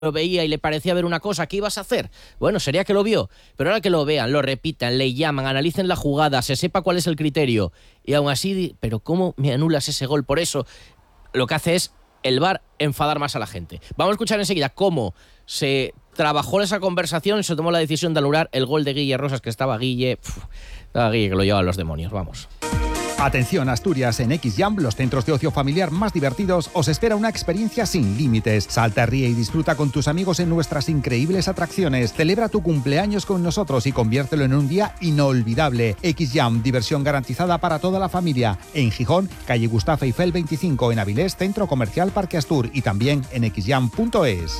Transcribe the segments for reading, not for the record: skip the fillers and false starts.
lo veía y le parecía ver una cosa, ¿qué ibas a hacer? Bueno, sería que lo vio, pero ahora que lo vean, lo repitan, le llaman, analicen la jugada, se sepa cuál es el criterio, y aún así, pero ¿cómo me anulas ese gol? Por eso, lo que hace es el VAR enfadar más a la gente. Vamos a escuchar enseguida cómo se trabajó esa conversación y se tomó la decisión de anular el gol de Guille Rosas, que estaba Guille que lo llevaba a los demonios, vamos. Atención Asturias, en XJam, los centros de ocio familiar más divertidos, os espera una experiencia sin límites. Salta, ríe y disfruta con tus amigos en nuestras increíbles atracciones. Celebra tu cumpleaños con nosotros y conviértelo en un día inolvidable. XJam, diversión garantizada para toda la familia. En Gijón, calle Gustavo Eiffel 25, en Avilés, Centro Comercial Parque Astur, y también en xjam.es.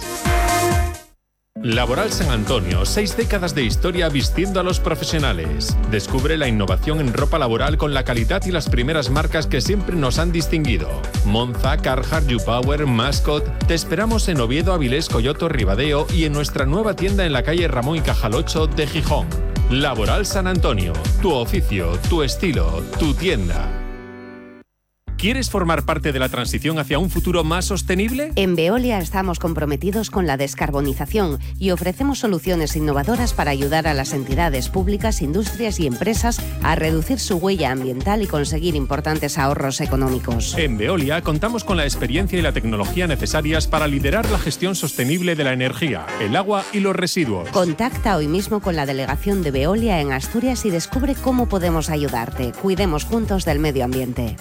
Laboral San Antonio, 6 décadas de historia vistiendo a los profesionales. Descubre la innovación en ropa laboral con la calidad y las primeras marcas que siempre nos han distinguido. Monza, Carhartt, YouPower, Mascot. Te esperamos en Oviedo, Avilés, Coyoto, Ribadeo y en nuestra nueva tienda en la calle Ramón y Cajal 8 de Gijón. Laboral San Antonio, tu oficio, tu estilo, tu tienda. ¿Quieres formar parte de la transición hacia un futuro más sostenible? En Veolia estamos comprometidos con la descarbonización y ofrecemos soluciones innovadoras para ayudar a las entidades públicas, industrias y empresas a reducir su huella ambiental y conseguir importantes ahorros económicos. En Veolia contamos con la experiencia y la tecnología necesarias para liderar la gestión sostenible de la energía, el agua y los residuos. Contacta hoy mismo con la delegación de Veolia en Asturias y descubre cómo podemos ayudarte. Cuidemos juntos del medio ambiente.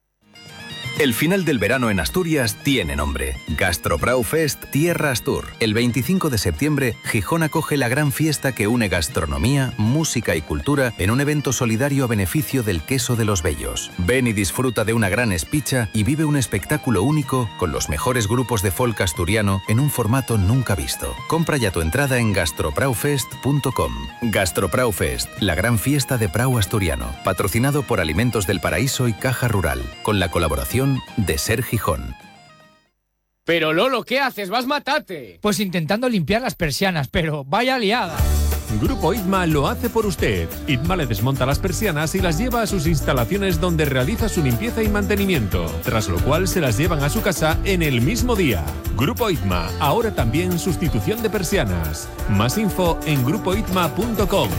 El final del verano en Asturias tiene nombre. Gastrobrau Fest Tierra Astur. El 25 de septiembre, Gijón acoge la gran fiesta que une gastronomía, música y cultura en un evento solidario a beneficio del queso de los Bellos. Ven y disfruta de una gran espicha y vive un espectáculo único con los mejores grupos de folk asturiano en un formato nunca visto. Compra ya tu entrada en gastrobraufest.com. Gastrobrau Fest, la gran fiesta de Prau asturiano. Patrocinado por Alimentos del Paraíso y Caja Rural, con la colaboración de Ser Gijón. Pero Lolo, ¿qué haces? ¡Vas matate! Pues intentando limpiar las persianas, pero vaya liada. Grupo ITMA lo hace por usted. ITMA le desmonta las persianas y las lleva a sus instalaciones donde realiza su limpieza y mantenimiento, tras lo cual se las llevan a su casa en el mismo día. Grupo ITMA, ahora también sustitución de persianas. Más info en grupoitma.com.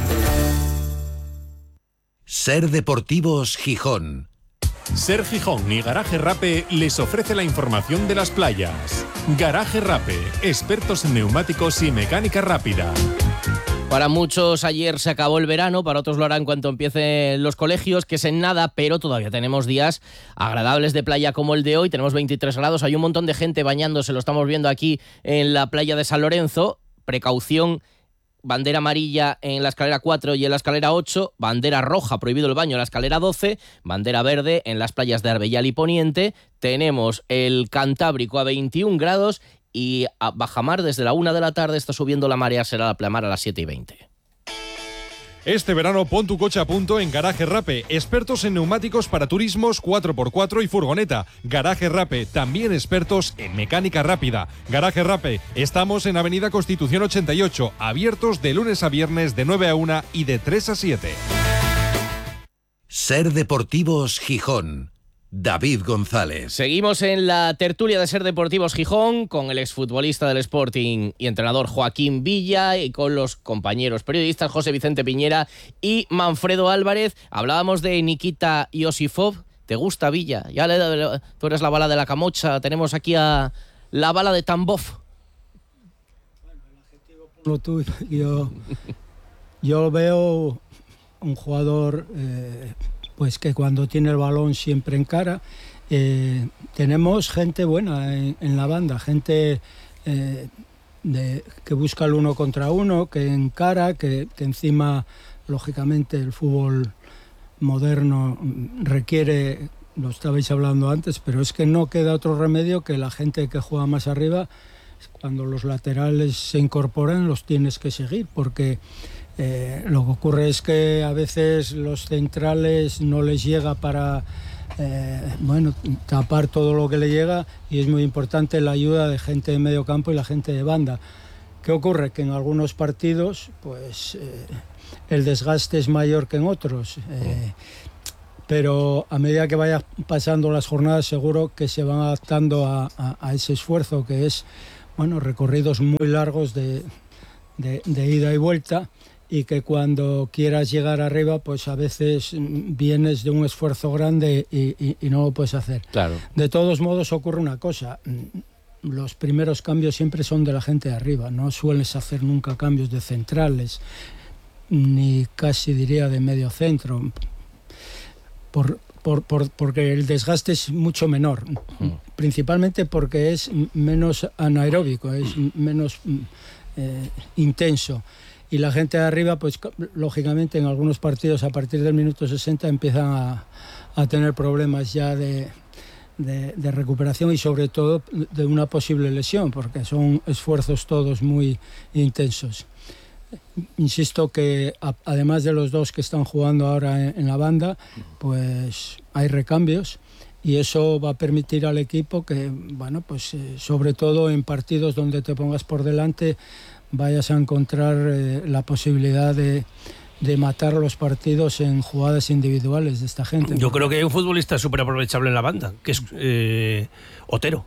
Ser Deportivos Gijón. Ser Gijón y Garaje Rape les ofrece la información de las playas. Garaje Rape, expertos en neumáticos y mecánica rápida. Para muchos ayer se acabó el verano, para otros lo harán cuando empiecen los colegios, que es en nada, pero todavía tenemos días agradables de playa como el de hoy. Tenemos 23 grados, hay un montón de gente bañándose, lo estamos viendo aquí en la playa de San Lorenzo. Precaución. Bandera amarilla en la escalera 4 y en la escalera 8, bandera roja, prohibido el baño en la escalera 12, bandera verde en las playas de Arbellal y Poniente. Tenemos el Cantábrico a 21 grados y a bajamar desde la 1 de la tarde está subiendo la marea, será la pleamar a las 7:20. Este verano pon tu coche a punto en Garaje Rape, expertos en neumáticos para turismos 4x4 y furgoneta. Garaje Rape, también expertos en mecánica rápida. Garaje Rape, estamos en Avenida Constitución 88, abiertos de lunes a viernes de 9 a 1 y de 3 a 7. Ser Deportivos Gijón. David González. Seguimos en la tertulia de Ser Deportivos Gijón con el exfutbolista del Sporting y entrenador Joaquín Villa y con los compañeros periodistas José Vicente Piñera y Manfredo Álvarez. Hablábamos de Nikita Iosifov. ¿Te gusta Villa? Tú eres la bala de la Camocha. Tenemos aquí a la bala de Tambov. Bueno, el adjetivo por lo tuyo. Yo veo un jugador pues que cuando tiene el balón siempre encara. Tenemos gente buena en la banda, gente que busca el uno contra uno, que encara, que encima, lógicamente, el fútbol moderno requiere, lo estabais hablando antes, pero es que no queda otro remedio que la gente que juega más arriba, cuando los laterales se incorporan, los tienes que seguir, porque lo que ocurre es que a veces los centrales no les llega para tapar todo lo que le llega, y es muy importante la ayuda de gente de medio campo y la gente de banda. ¿Qué ocurre? Que en algunos partidos pues el desgaste es mayor que en otros, pero a medida que vayan pasando las jornadas seguro que se van adaptando a ese esfuerzo, que es recorridos muy largos de ida y vuelta, y que cuando quieras llegar arriba, pues a veces vienes de un esfuerzo grande y no lo puedes hacer. Claro. De todos modos ocurre una cosa: los primeros cambios siempre son de la gente de arriba, no sueles hacer nunca cambios de centrales, ni casi diría de medio centro, porque el desgaste es mucho menor, principalmente porque es menos anaeróbico, es menos intenso. Y la gente de arriba, pues lógicamente en algunos partidos a partir del minuto 60 empiezan a tener problemas ya de recuperación y sobre todo de una posible lesión, porque son esfuerzos todos muy intensos. Insisto que además de los dos que están jugando ahora en la banda, pues hay recambios, y eso va a permitir al equipo que, sobre todo en partidos donde te pongas por delante, vayas a encontrar la posibilidad de matar los partidos en jugadas individuales de esta gente. Yo creo que hay un futbolista súper aprovechable en la banda, que es Otero.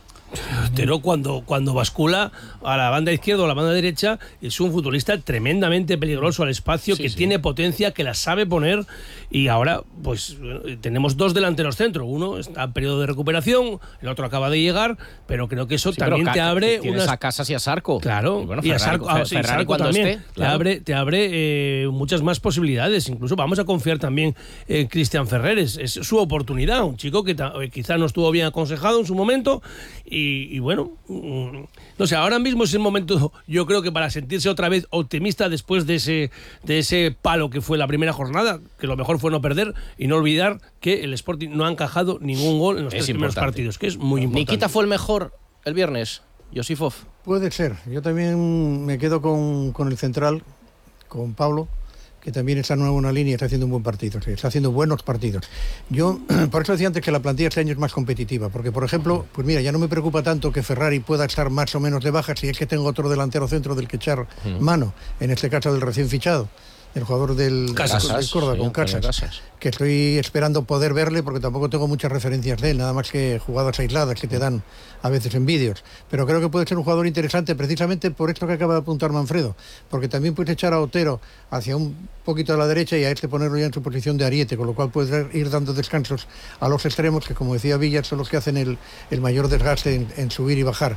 Otero cuando bascula a la banda izquierda o a la banda derecha es un futbolista tremendamente peligroso al espacio, que tiene potencia, que la sabe poner, y ahora pues tenemos dos delanteros centro, uno está en periodo de recuperación, el otro acaba de llegar, pero creo que eso también te abre a Casas y a Sarco. Claro, y a Sarco cuando también esté, claro. te abre muchas más posibilidades. Incluso vamos a confiar también en Cristian Ferreres, es su oportunidad, un chico que quizá no estuvo bien aconsejado en su momento. Y bueno, no sé, ahora mismo es el momento, yo creo que para sentirse otra vez optimista después de ese palo que fue la primera jornada, que lo mejor fue no perder y no olvidar que el Sporting no ha encajado ningún gol en los tres primeros partidos, que es muy importante. ¿Nikita fue el mejor el viernes, Josifov? Puede ser, yo también me quedo con el central, con Pablo, que también está en una buena línea y está haciendo un buen partido, está haciendo buenos partidos. Yo, por eso decía antes que la plantilla este año es más competitiva, porque por ejemplo, pues mira, ya no me preocupa tanto que Ferrari pueda estar más o menos de baja si es que tengo otro delantero centro del que echar mano, en este caso del recién fichado, el jugador del Córdoba, con Casas, que estoy esperando poder verle, porque tampoco tengo muchas referencias de él, nada más que jugadas aisladas que te dan a veces en vídeos, pero creo que puede ser un jugador interesante precisamente por esto que acaba de apuntar Manfredo, porque también puedes echar a Otero hacia un poquito a la derecha y a este ponerlo ya en su posición de ariete, con lo cual puedes ir dando descansos a los extremos, que como decía Villar son los que hacen el mayor desgaste en subir y bajar.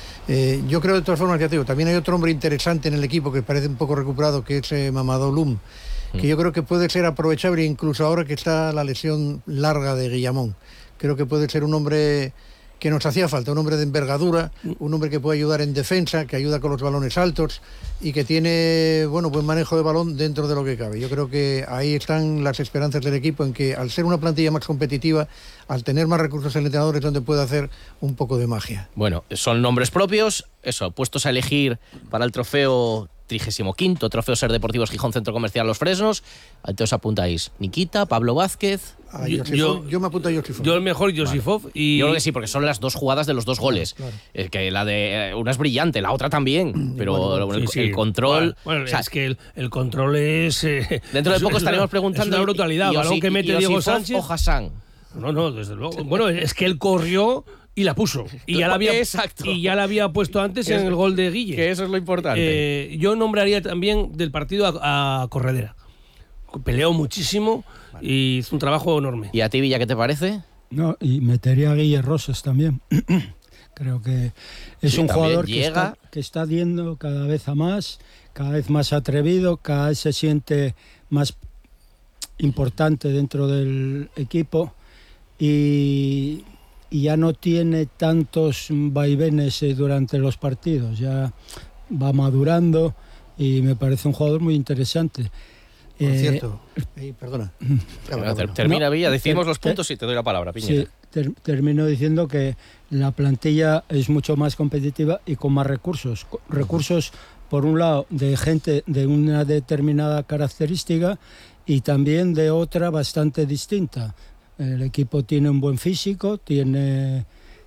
Yo creo de todas formas, ya te digo, también hay otro hombre interesante en el equipo que parece un poco recuperado, que es Mamadou Loum, que yo creo que puede ser aprovechable incluso ahora que está la lesión larga de Guillamón. Creo que puede ser un hombre que nos hacía falta, un hombre de envergadura, un hombre que puede ayudar en defensa, que ayuda con los balones altos y que tiene buen manejo de balón dentro de lo que cabe. Yo creo que ahí están las esperanzas del equipo, en que al ser una plantilla más competitiva, al tener más recursos el entrenador, es donde puede hacer un poco de magia. Bueno, son nombres propios, puestos a elegir para el trofeo 35º, trofeo Ser Deportivos Gijón Centro Comercial Los Fresnos. Entonces os apuntáis Nikita, Pablo Vázquez. Yo me apunto a Josifov. Yo el mejor Josifov. Vale. Y yo creo que sí, porque son las dos jugadas de los dos goles. Claro. Que la de una es brillante, la otra también. Pero el control. Bueno, es que el control es. Dentro de poco estaremos preguntando. Es una brutalidad. Balón que mete Diego Sánchez. O Hassan. No, desde luego. Bueno, es que él corrió y la puso. Y ya la había puesto antes en el gol de Guille. Que eso es lo importante. Yo nombraría también del partido a Corredera. Peleó muchísimo y hizo un trabajo enorme. ¿Y a ti, Villa, qué te parece? No, y metería a Guille Rosas también. Creo que es un jugador que está yendo cada vez a más, cada vez más atrevido, cada vez se siente más importante dentro del equipo y ya no tiene tantos vaivenes durante los partidos, ya va madurando y me parece un jugador muy interesante. Por cierto, perdona. Termina, Villa, decimos los puntos y te doy la palabra, Piñera. Sí, termino diciendo que la plantilla es mucho más competitiva y con más recursos. Recursos, por un lado, de gente de una determinada característica y también de otra bastante distinta. El equipo tiene un buen físico, tiene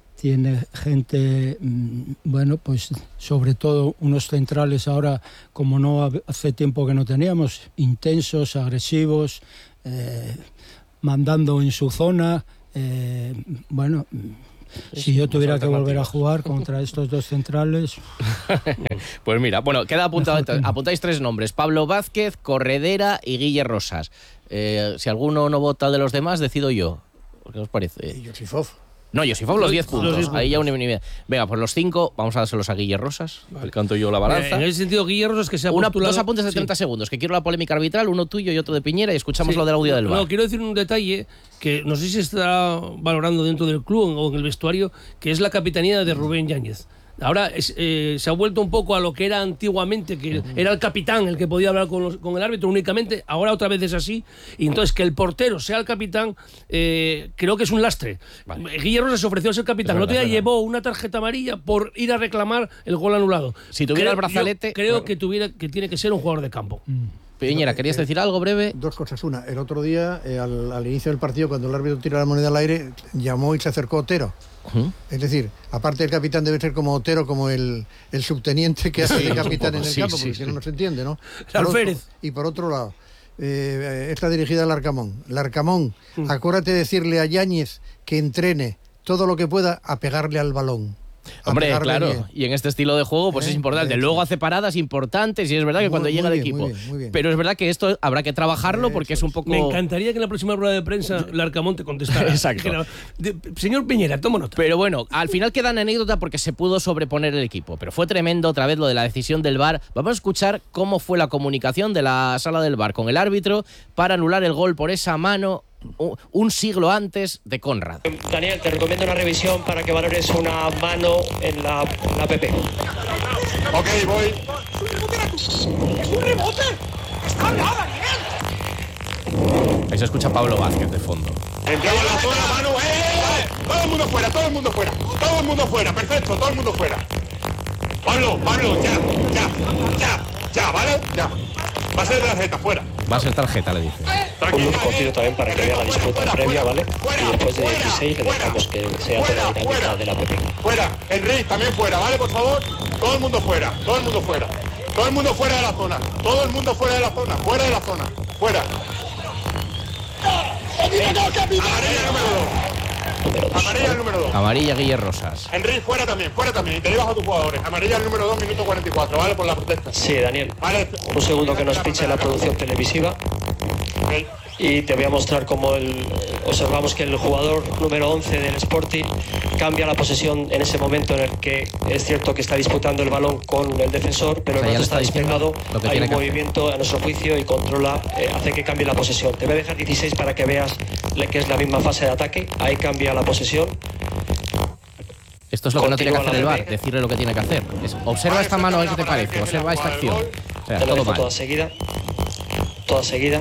gente, pues sobre todo unos centrales ahora, como no hace tiempo que no teníamos, intensos, agresivos, mandando en su zona, Si yo tuviera que volver a jugar contra estos dos centrales... Pues mira, bueno, queda apuntado. Apuntáis 3 nombres: Pablo Vázquez, Corredera y Guille Rosas. Si alguno no vota de los demás, decido yo. ¿Qué os parece? Y Josifov. No, Josifov los 10 puntos. Ahí ya unanimidad. Venga, pues los 5 vamos a dárselos a Guille Rosas. Vale. Canto yo la balanza. En ese sentido, Guille Rosas que se ha postulado... 2 apuntes de 30 segundos, que quiero la polémica arbitral, uno tuyo y otro de Piñera, y escuchamos lo del audio del VAR. No, quiero decir un detalle que no sé si se está valorando dentro del club o en el vestuario, que es la capitanía de Rubén Yáñez. Ahora se ha vuelto un poco a lo que era antiguamente, que era el capitán el que podía hablar con el árbitro únicamente. Ahora otra vez es así. Y entonces que el portero sea el capitán, creo que es un lastre. Vale. Guille Rosas se ofreció a ser capitán. El otro día llevó una tarjeta amarilla por ir a reclamar el gol anulado. Si tuviera el brazalete... Creo que tiene que ser un jugador de campo. Piñera, ¿querías decir algo breve? 2 cosas. Una, el otro día, al inicio del partido, cuando el árbitro tira la moneda al aire, llamó y se acercó Otero. Es decir, aparte del capitán debe ser como Otero, como el subteniente que hace de capitán en el campo, porque si no se entiende, ¿no? Y por otro lado, está dirigida al Larcamón. Larcamón, acuérdate de decirle a Yáñez que entrene todo lo que pueda a pegarle al balón. Hombre, claro, bien. Y en este estilo de juego pues es importante. Luego hace paradas importantes y es verdad que cuando llega el equipo. Muy bien. Pero es verdad que esto habrá que trabajarlo porque es un poco... Me encantaría que en la próxima rueda de prensa Larcamón te contestara. Exacto. Señor Piñera, tomo nota. Pero bueno, al final queda en anécdota porque se pudo sobreponer el equipo. Pero fue tremendo otra vez lo de la decisión del VAR. Vamos a escuchar cómo fue la comunicación de la sala del VAR con el árbitro para anular el gol por esa mano un siglo antes de Conrad. Daniel, te recomiendo una revisión para que valores una mano en la PP. Ok, voy. ¡Es un rebote! ¡Está al lado, Daniel! Ahí se escucha Pablo Vázquez de fondo. Entramos en la zona, mano. Todo el mundo fuera, todo el mundo fuera. Todo el mundo fuera, perfecto, todo el mundo fuera. Pablo, ya, ¿vale? Ya. Va a ser tarjeta, fuera. Va a ser tarjeta, le dice. Un minuto cortito también para que vea la disputa previa, ¿vale? Y después de 16 le dejamos que sea toda la dinámica de la PP. Fuera, Enrique también fuera, ¿vale? Por favor, todo el mundo fuera, todo el mundo fuera. Todo el mundo fuera de la zona, todo el mundo fuera de la zona, fuera de la zona, fuera. Amarilla número 2. Amarilla el número 2. Amarilla Guille Rosas. Enrique, fuera también. Y te llevas a tus jugadores. Amarilla el número 2, minuto 44, ¿vale? Por la protesta. Sí, Daniel. Vale. Un segundo que nos pinche la producción televisiva. Okay. Y te voy a mostrar cómo observamos que el jugador número 11 del Sporting cambia la posesión en ese momento en el que es cierto que está disputando el balón con el defensor, pero no está despegado, hay un movimiento a nuestro juicio y controla, hace que cambie la posesión. Te voy a dejar 16 para que veas que es la misma fase de ataque, ahí cambia la posesión. Esto es lo que no tiene que hacer el VAR, decirle lo que tiene que hacer. Observa esta mano, a ver qué te parece, observa esta acción. O sea, te lo todo dejo mal. Toda seguida.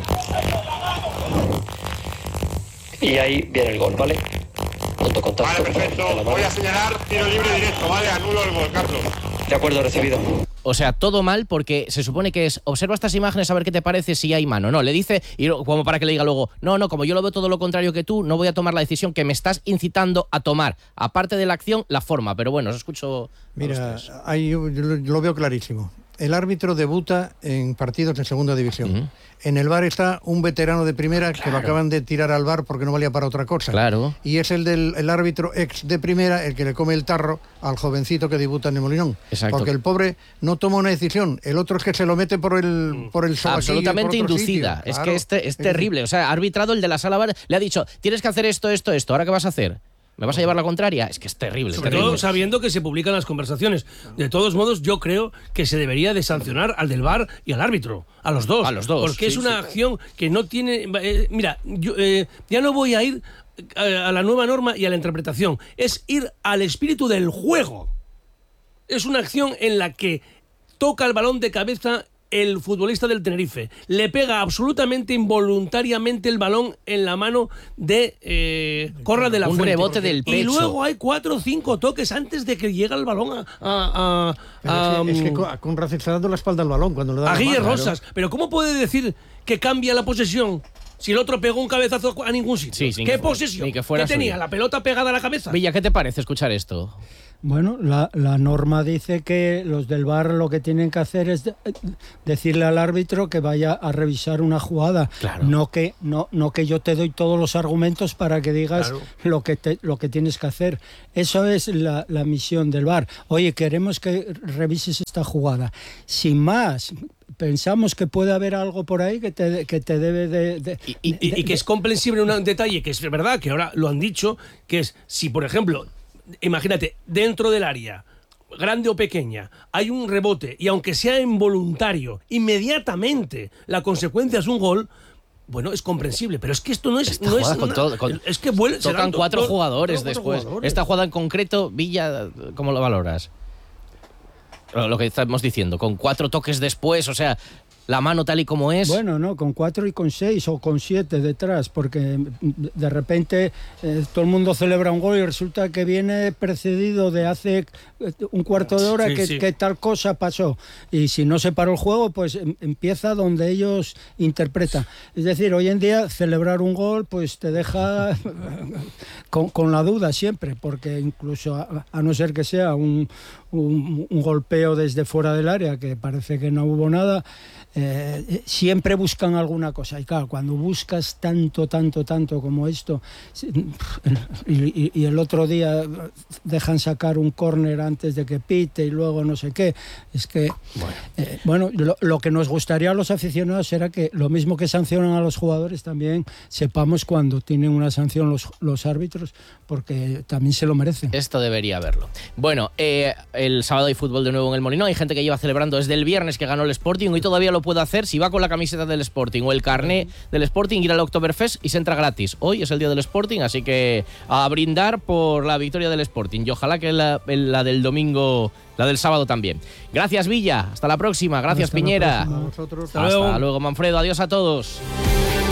Y ahí viene el gol, ¿vale? Punto contacto. Vale, perfecto. Voy a señalar tiro libre directo, ¿vale? Anulo el gol, Carlos. De acuerdo, recibido. O sea, todo mal porque se supone que es observa estas imágenes a ver qué te parece si hay mano. No, le dice, y como para que le diga luego, no, como yo lo veo todo lo contrario que tú, no voy a tomar la decisión que me estás incitando a tomar. Aparte de la acción, la forma. Pero bueno, os escucho. Mira, yo lo veo clarísimo. El árbitro debuta en partidos de segunda división. En el VAR está un veterano de primera que lo acaban de tirar al VAR porque no valía para otra cosa. Claro. Y es el árbitro ex de primera el que le come el tarro al jovencito que debuta en el Molinón. Exacto. Porque el pobre no toma una decisión. El otro es que se lo mete por el sobaquillo, absolutamente por otro inducida. sitio. Es Claro. que es terrible. O sea, ha arbitrado el de la sala VAR, le ha dicho, tienes que hacer esto. ¿Ahora qué vas a hacer? ¿Me vas a llevar la contraria? Es que es terrible. Sobre todo sabiendo que se publican las conversaciones. De todos modos, yo creo que se debería de sancionar al del VAR y al árbitro. A los dos. Porque es una acción que no tiene... mira, yo ya no voy a ir a la nueva norma y a la interpretación. Es ir al espíritu del juego. Es una acción en la que toca el balón de cabeza el futbolista del Tenerife. Le pega absolutamente involuntariamente el balón en la mano de Conrad de la Fuente. Un rebote del pecho. Y luego hay 4 o 5 toques antes de que llegue el balón es que a Conrad se está dando la espalda al balón cuando le da a la Guille mano, Rosas. Pero ¿cómo puede decir que cambia la posesión si el otro pegó un cabezazo a ningún sitio? ¿Qué posesión? Ni que fuera ¿Qué tenía? suyo. ¿La pelota pegada a la cabeza? Villa, ¿qué te parece escuchar esto? Bueno, la norma dice que los del VAR lo que tienen que hacer es decirle al árbitro que vaya a revisar una jugada, claro. no que yo te doy todos los argumentos para que digas lo que tienes que hacer. Eso es la misión del VAR. Oye, queremos que revises esta jugada. Sin más, pensamos que puede haber algo por ahí que te debe de... Y que es comprensible un detalle, que es verdad, que ahora lo han dicho, que es si, por ejemplo... Imagínate, dentro del área, grande o pequeña, hay un rebote y aunque sea involuntario, inmediatamente la consecuencia es un gol. Bueno, es comprensible, pero es que esto no es... es que tocan cuatro jugadores después. Esta jugada en concreto, Villa, ¿cómo lo valoras? Lo que estamos diciendo, con 4 toques después, o sea... La mano tal y como es. Bueno, no, con 4 y con 6 o con 7 detrás, porque de repente todo el mundo celebra un gol y resulta que viene precedido de hace un cuarto de hora que tal cosa pasó. Y si no se paró el juego, pues empieza donde ellos interpretan. Es decir, hoy en día celebrar un gol pues te deja con la duda siempre, porque incluso a no ser que sea un golpeo desde fuera del área, que parece que no hubo nada, siempre buscan alguna cosa. Y claro, cuando buscas tanto como esto, y el otro día dejan sacar un córner antes de que pite y luego no sé qué, es que lo que nos gustaría a los aficionados era que lo mismo que sancionan a los jugadores, también sepamos cuando tienen una sanción los árbitros, porque también se lo merecen. Esto debería haberlo. Bueno, el sábado hay fútbol de nuevo en el Molinón. Hay gente que lleva celebrando desde el viernes que ganó el Sporting. Hoy todavía lo puede hacer si va con la camiseta del Sporting o el carné del Sporting, ir al Oktoberfest y se entra gratis. Hoy es el día del Sporting, así que a brindar por la victoria del Sporting. Y ojalá que la del domingo, la del sábado también. Gracias, Villa. Hasta la próxima. Gracias, Piñera. Hasta luego, Manfredo. Adiós a todos.